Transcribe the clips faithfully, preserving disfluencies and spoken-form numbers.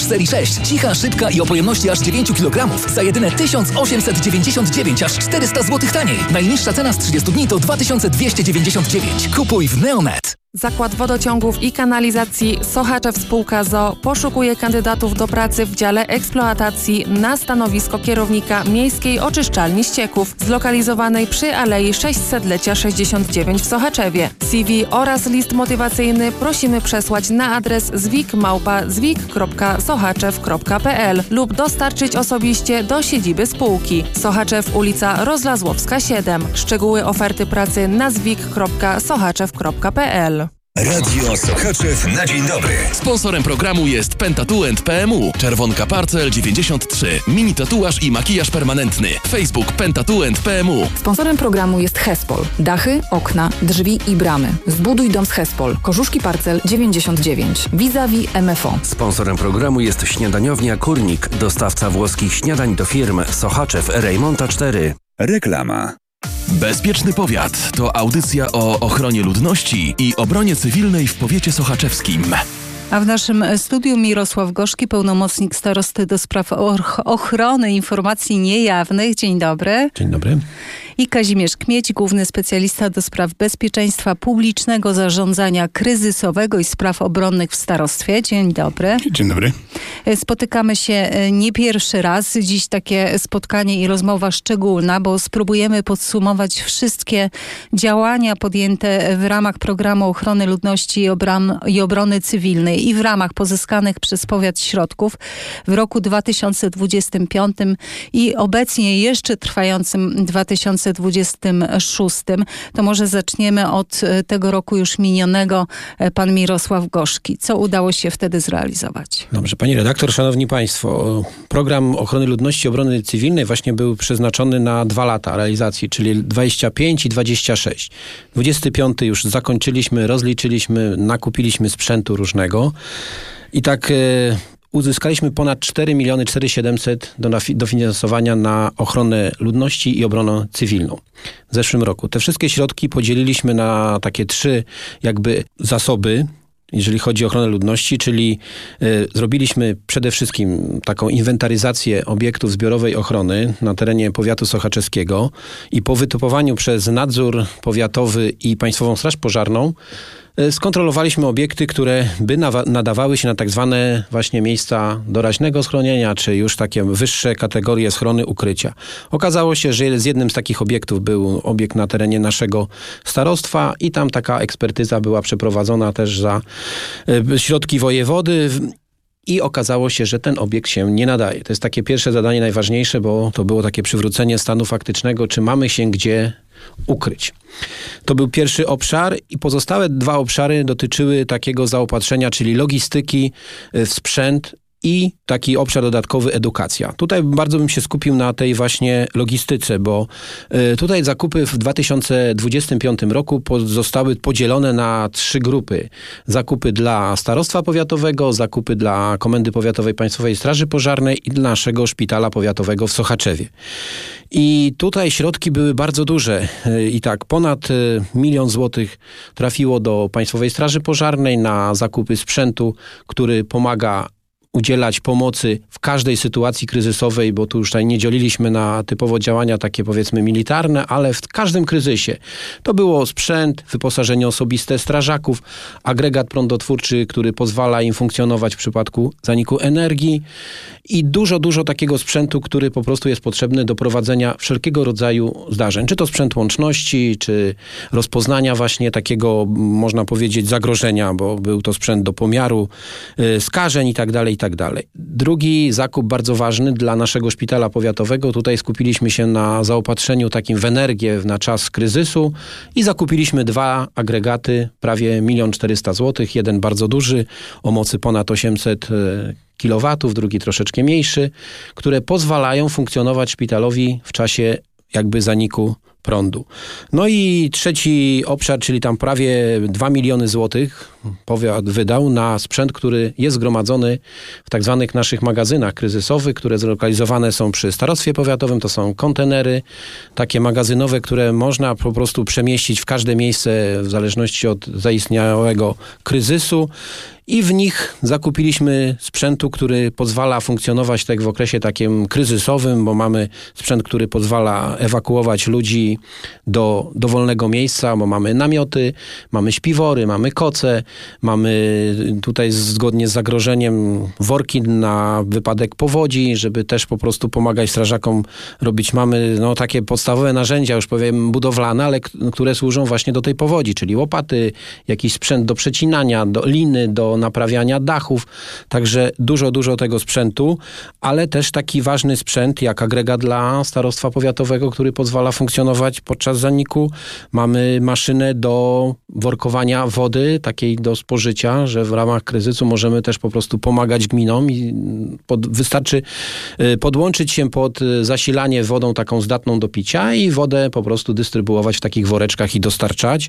serii sześć. Cicha, szybka i o pojemności aż dziewięć kilogramów za jedyne tysiąc osiemset dziewięćdziesiąt dziewięć, aż czterysta złotych taniej. Najniższa cena z trzydziestu dni to dwa tysiące dwieście dziewięćdziesiąt dziewięć. Kupuj w Neonet. Zakład Wodociągów i Kanalizacji Sochaczew Spółka z o o poszukuje kandydatów do pracy w dziale eksploatacji na stanowisko kierownika miejskiej oczyszczalni ścieków zlokalizowanej przy Alei sześćsetlecia sześćdziesiąt dziewięć w Sochaczewie. C V oraz list motywacyjny prosimy przesłać na adres zwik małpa zwik kropka sochaczew kropka p l lub dostarczyć osobiście do siedziby spółki. Sochaczew, ulica Rozlazłowska siedem. Szczegóły oferty pracy na zwik kropka sochaczew kropka p l. Radio Sochaczew na dzień dobry. Sponsorem programu jest Pentatuent P M U. Czerwonka Parcel dziewięćdziesiąt trzy. Mini tatuaż i makijaż permanentny. Facebook Pentatuent P M U. Sponsorem programu jest Hespol. Dachy, okna, drzwi i bramy. Zbuduj dom z Hespol. Korzuszki Parcel dziewięćdziesiąt dziewięć. Vis-a-vis M F O. Sponsorem programu jest śniadaniownia Kurnik. Dostawca włoskich śniadań do firm Sochaczew Rejmonta cztery. Reklama. Bezpieczny Powiat to audycja o ochronie ludności i obronie cywilnej w powiecie sochaczewskim. A w naszym studiu Mirosław Gorzki, pełnomocnik starosty do spraw ochrony informacji niejawnych. Dzień dobry. Dzień dobry. I Kazimierz Kmieć, główny specjalista do spraw bezpieczeństwa publicznego, zarządzania kryzysowego i spraw obronnych w starostwie. Dzień dobry. Dzień dobry. Spotykamy się nie pierwszy raz. Dziś takie spotkanie i rozmowa szczególna, bo spróbujemy podsumować wszystkie działania podjęte w ramach programu ochrony ludności i, obram, i obrony cywilnej i w ramach pozyskanych przez powiat środków w roku dwa tysiące dwudziestym piątym i obecnie jeszcze trwającym dwa tysiące dwudziestym szóstym. To może zaczniemy od tego roku już minionego. Pan Mirosław Gorzki. Co udało się wtedy zrealizować? Dobrze, pani redaktor, szanowni państwo. Program ochrony ludności i obrony cywilnej właśnie był przeznaczony na dwa lata realizacji, czyli dwadzieścia pięć i dwadzieścia sześć. dwudziesty piąty już zakończyliśmy, rozliczyliśmy, nakupiliśmy sprzętu różnego i tak... Yy, Uzyskaliśmy ponad cztery miliony cztery tysiące siedemset do dofinansowania na ochronę ludności i obronę cywilną w zeszłym roku. Te wszystkie środki podzieliliśmy na takie trzy jakby zasoby, jeżeli chodzi o ochronę ludności, czyli y, zrobiliśmy przede wszystkim taką inwentaryzację obiektów zbiorowej ochrony na terenie powiatu sochaczewskiego i po wytypowaniu przez nadzór powiatowy i Państwową Straż Pożarną skontrolowaliśmy obiekty, które by nadawały się na tak zwane właśnie miejsca doraźnego schronienia, czy już takie wyższe kategorie schrony ukrycia. Okazało się, że z jednym z takich obiektów był obiekt na terenie naszego starostwa i tam taka ekspertyza była przeprowadzona też za środki wojewody. I okazało się, że ten obiekt się nie nadaje. To jest takie pierwsze zadanie najważniejsze, bo to było takie przywrócenie stanu faktycznego, czy mamy się gdzie ukryć. To był pierwszy obszar i pozostałe dwa obszary dotyczyły takiego zaopatrzenia, czyli logistyki w sprzęt i taki obszar dodatkowy edukacja. Tutaj bardzo bym się skupił na tej właśnie logistyce, bo tutaj zakupy w dwa tysiące dwudziestym piątym roku zostały podzielone na trzy grupy. Zakupy dla starostwa powiatowego, zakupy dla Komendy Powiatowej Państwowej Straży Pożarnej i dla naszego szpitala powiatowego w Sochaczewie. I tutaj środki były bardzo duże i tak ponad milion złotych trafiło do Państwowej Straży Pożarnej na zakupy sprzętu, który pomaga udzielać pomocy w każdej sytuacji kryzysowej, bo tu już tutaj nie dzieliliśmy na typowo działania takie powiedzmy militarne, ale w każdym kryzysie. To było sprzęt, wyposażenie osobiste strażaków, agregat prądotwórczy, który pozwala im funkcjonować w przypadku zaniku energii i dużo, dużo takiego sprzętu, który po prostu jest potrzebny do prowadzenia wszelkiego rodzaju zdarzeń. Czy to sprzęt łączności, czy rozpoznania właśnie takiego, można powiedzieć, zagrożenia, bo był to sprzęt do pomiaru yy, skażeń i tak dalej, i tak dalej. Drugi zakup bardzo ważny dla naszego szpitala powiatowego. Tutaj skupiliśmy się na zaopatrzeniu takim w energię na czas kryzysu i zakupiliśmy dwa agregaty, prawie milion czterysta złotych. Jeden bardzo duży, o mocy ponad osiemset kilowatów, drugi troszeczkę mniejszy, które pozwalają funkcjonować szpitalowi w czasie jakby zaniku prądu. No i trzeci obszar, czyli tam prawie dwa miliony złotych, powiat wydał na sprzęt, który jest zgromadzony w tak zwanych naszych magazynach kryzysowych, które zlokalizowane są przy starostwie powiatowym. To są kontenery takie magazynowe, które można po prostu przemieścić w każde miejsce w zależności od zaistniałego kryzysu. I w nich zakupiliśmy sprzętu, który pozwala funkcjonować tak w okresie takim kryzysowym, bo mamy sprzęt, który pozwala ewakuować ludzi do dowolnego miejsca, bo mamy namioty, mamy śpiwory, mamy koce, mamy tutaj zgodnie z zagrożeniem worki na wypadek powodzi, żeby też po prostu pomagać strażakom robić. Mamy no, takie podstawowe narzędzia, już powiem budowlane, ale k- które służą właśnie do tej powodzi, czyli łopaty, jakiś sprzęt do przecinania, do liny, do naprawiania dachów, także dużo, dużo tego sprzętu, ale też taki ważny sprzęt jak agregat dla starostwa powiatowego, który pozwala funkcjonować podczas zaniku. Mamy maszynę do workowania wody, takiej do spożycia, że w ramach kryzysu możemy też po prostu pomagać gminom i pod, wystarczy podłączyć się pod zasilanie wodą taką zdatną do picia i wodę po prostu dystrybuować w takich woreczkach i dostarczać.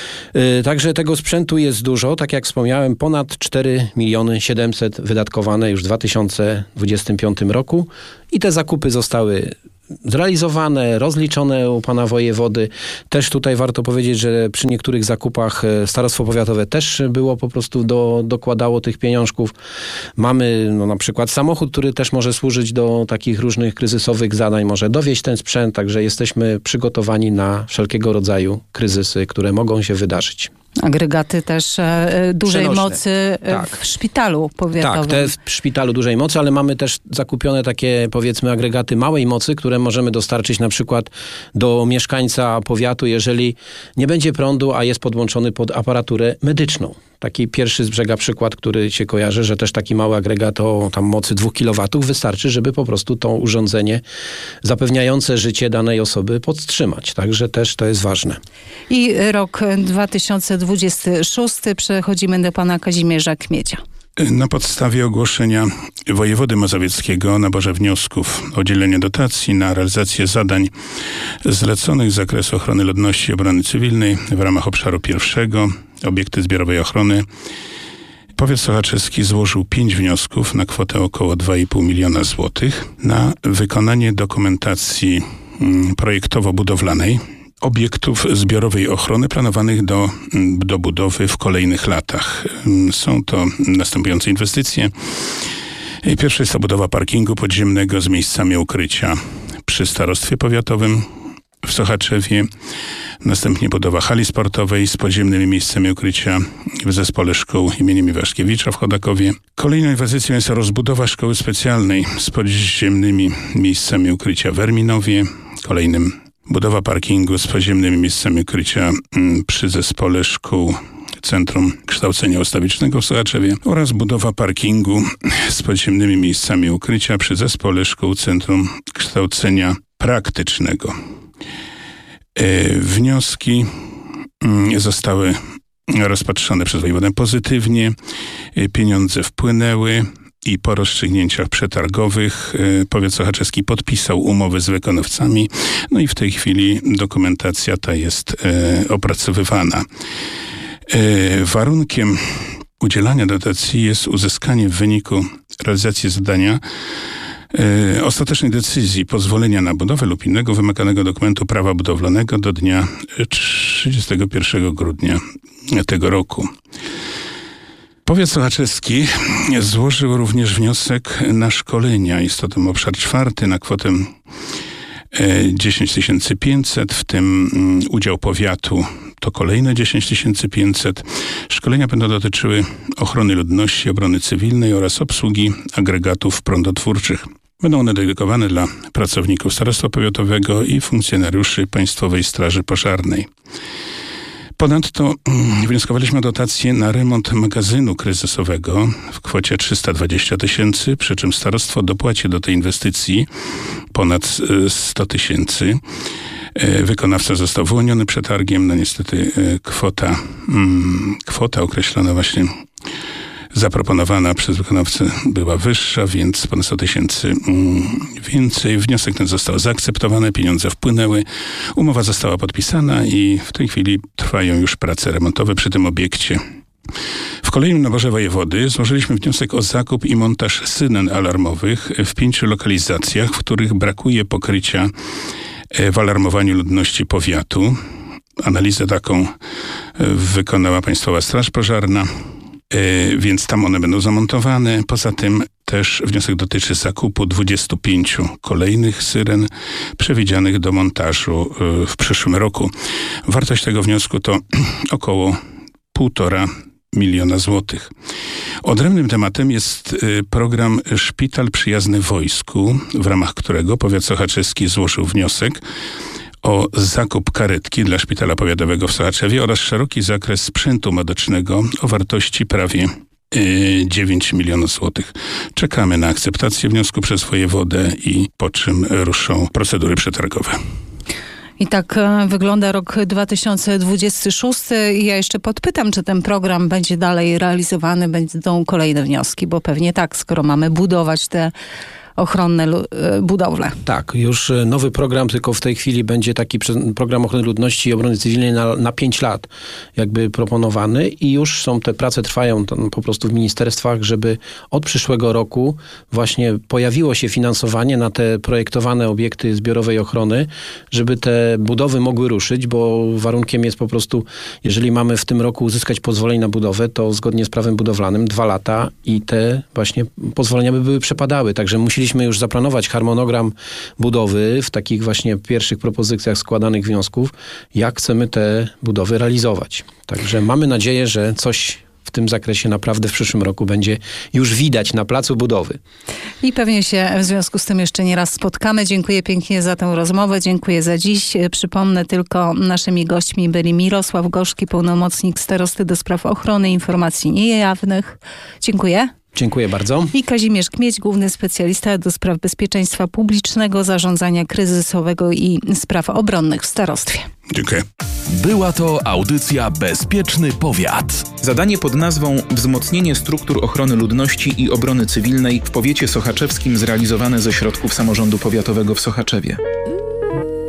Także tego sprzętu jest dużo, tak jak wspomniałem, ponad cztery miliony siedemset wydatkowane już w dwa tysiące dwudziestym piątym roku i te zakupy zostały zrealizowane, rozliczone u pana wojewody. Też tutaj warto powiedzieć, że przy niektórych zakupach starostwo powiatowe też było po prostu do, dokładało tych pieniążków. Mamy no, na przykład samochód, który też może służyć do takich różnych kryzysowych zadań, może dowieźć ten sprzęt, także jesteśmy przygotowani na wszelkiego rodzaju kryzysy, które mogą się wydarzyć. Agregaty też e, dużej Przenośne. mocy e, Tak. w szpitalu powiatowym. Tak, te w szpitalu dużej mocy, ale mamy też zakupione takie, powiedzmy, agregaty małej mocy, które możemy dostarczyć na przykład do mieszkańca powiatu, jeżeli nie będzie prądu, a jest podłączony pod aparaturę medyczną. Taki pierwszy z brzega przykład, który się kojarzy, że też taki mały agregat o tam mocy dwóch kilowatów wystarczy, żeby po prostu to urządzenie zapewniające życie danej osoby podtrzymać. Także też to jest ważne. I rok dwa tysiące dwudziesty szósty przechodzimy do pana Kazimierza Kmiecia. Na podstawie ogłoszenia wojewody mazowieckiego o naborze wniosków o udzielenie dotacji na realizację zadań zleconych z zakresu ochrony ludności i obrony cywilnej w ramach obszaru pierwszego, obiekty zbiorowej ochrony, powiat sochaczewski złożył pięć wniosków na kwotę około dwa i pół miliona złotych na wykonanie dokumentacji projektowo-budowlanej obiektów zbiorowej ochrony planowanych do, do budowy w kolejnych latach. Są to następujące inwestycje. Pierwsza jest to budowa parkingu podziemnego z miejscami ukrycia przy starostwie powiatowym w Sochaczewie. Następnie budowa hali sportowej z podziemnymi miejscami ukrycia w zespole szkół imieniem Iwaszkiewicza w Chodakowie. Kolejną inwestycją jest rozbudowa szkoły specjalnej z podziemnymi miejscami ukrycia w Erminowie. Kolejnym budowa parkingu z podziemnymi miejscami ukrycia przy zespole szkół Centrum Kształcenia Ustawicznego w Sochaczewie oraz budowa parkingu z podziemnymi miejscami ukrycia przy zespole szkół Centrum Kształcenia Praktycznego. Wnioski zostały rozpatrzone przez wojewodę pozytywnie. Pieniądze wpłynęły i po rozstrzygnięciach przetargowych powiat sochaczewski podpisał umowy z wykonawcami. No i w tej chwili dokumentacja ta jest opracowywana. Warunkiem udzielania dotacji jest uzyskanie w wyniku realizacji zadania Yy, ostatecznej decyzji pozwolenia na budowę lub innego wymaganego dokumentu prawa budowlanego do dnia trzydziestego pierwszego grudnia tego roku. Powiat sochaczewski złożył również wniosek na szkolenia. Jest to ten obszar czwarty na kwotę dziesięć tysięcy pięćset, w tym udział powiatu to kolejne dziesięć tysięcy pięćset. Szkolenia będą dotyczyły ochrony ludności, obrony cywilnej oraz obsługi agregatów prądotwórczych. Będą one dedykowane dla pracowników starostwa powiatowego i funkcjonariuszy Państwowej Straży Pożarnej. Ponadto wnioskowaliśmy o dotację na remont magazynu kryzysowego w kwocie trzysta dwadzieścia tysięcy, przy czym starostwo dopłaci do tej inwestycji ponad sto tysięcy. Wykonawca został wyłoniony przetargiem, no niestety kwota, kwota określona właśnie zaproponowana przez wykonawcę była wyższa, więc ponad sto tysięcy więcej. Wniosek ten został zaakceptowany, pieniądze wpłynęły, umowa została podpisana i w tej chwili trwają już prace remontowe przy tym obiekcie. W kolejnym naborze wojewody złożyliśmy wniosek o zakup i montaż syren alarmowych w pięciu lokalizacjach, w których brakuje pokrycia w alarmowaniu ludności powiatu. Analizę taką wykonała Państwowa Straż Pożarna, więc tam one będą zamontowane. Poza tym też wniosek dotyczy zakupu dwudziestu pięciu kolejnych syren przewidzianych do montażu w przyszłym roku. Wartość tego wniosku to około półtora miliona złotych. Odrębnym tematem jest program Szpital Przyjazny Wojsku, w ramach którego powiat sochaczewski złożył wniosek o zakup karetki dla Szpitala Powiatowego w Sochaczewie oraz szeroki zakres sprzętu medycznego o wartości prawie dziewięć milionów złotych. Czekamy na akceptację wniosku przez wojewodę i po czym ruszą procedury przetargowe. I tak wygląda rok dwa tysiące dwudziesty szósty. I ja jeszcze podpytam, czy ten program będzie dalej realizowany, będą kolejne wnioski, bo pewnie tak, skoro mamy budować te ochronne budowle. Tak, już nowy program, tylko w tej chwili będzie taki program ochrony ludności i obrony cywilnej na, na pięć lat jakby proponowany i już są te prace, trwają tam po prostu w ministerstwach, żeby od przyszłego roku właśnie pojawiło się finansowanie na te projektowane obiekty zbiorowej ochrony, żeby te budowy mogły ruszyć, bo warunkiem jest po prostu, jeżeli mamy w tym roku uzyskać pozwolenie na budowę, to zgodnie z prawem budowlanym dwa lata i te właśnie pozwolenia by były przepadały, także musieliśmy już zaplanować harmonogram budowy w takich właśnie pierwszych propozycjach składanych wniosków, jak chcemy te budowy realizować. Także mamy nadzieję, że coś w tym zakresie naprawdę w przyszłym roku będzie już widać na placu budowy. I pewnie się w związku z tym jeszcze nie raz spotkamy. Dziękuję pięknie za tę rozmowę. Dziękuję za dziś. Przypomnę tylko, naszymi gośćmi byli Mirosław Gorzki, pełnomocnik starosty do spraw ochrony informacji niejawnych. Dziękuję. Dziękuję bardzo. I Kazimierz Kmieć, główny specjalista do spraw bezpieczeństwa publicznego, zarządzania kryzysowego i spraw obronnych w starostwie. Dziękuję. Była to audycja Bezpieczny Powiat. Zadanie pod nazwą Wzmocnienie struktur ochrony ludności i obrony cywilnej w powiecie sochaczewskim zrealizowane ze środków samorządu powiatowego w Sochaczewie.